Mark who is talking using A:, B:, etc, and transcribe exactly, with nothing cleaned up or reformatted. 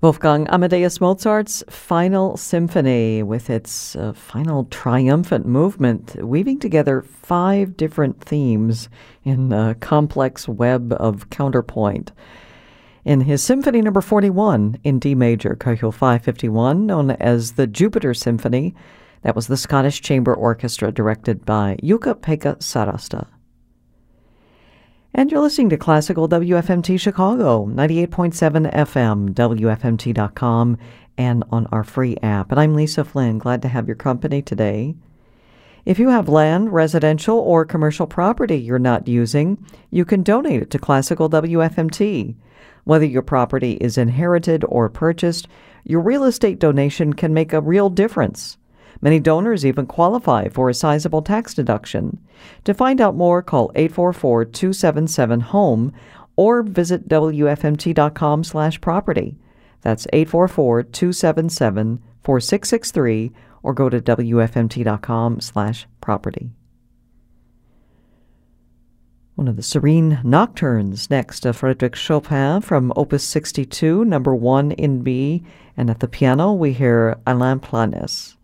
A: Wolfgang Amadeus Mozart's Final Symphony, with its uh, final triumphant movement, weaving together five different themes in a complex web of counterpoint. In his Symphony Number forty-one in D major, Köchel five fifty-one, known as the Jupiter Symphony, that was the Scottish Chamber Orchestra directed by Jukka-Pekka Sarasta. And you're listening to Classical W F M T Chicago, ninety-eight point seven F M, W F M T dot com, and on our free app. And I'm Lisa Flynn, glad to have your company today. If you have land, residential, or commercial property you're not using, you can donate it to Classical W F M T. Whether your property is inherited or purchased, your real estate donation can make a real difference. Many donors even qualify for a sizable tax deduction. To find out more, call eight four four, two seven seven, HOME or visit W F M T dot com slash property. That's eight four four, two seven seven, four six six three or go to W F M T dot com slash property. One of the Serene Nocturnes next, uh, Frédéric Chopin from Opus sixty-two, number one in B, and at the piano we hear Alain Planès.